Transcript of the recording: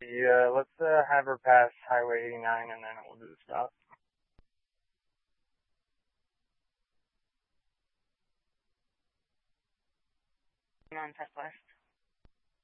Yeah, let's have her pass Highway 89 and then we'll do the stop. On Southwest.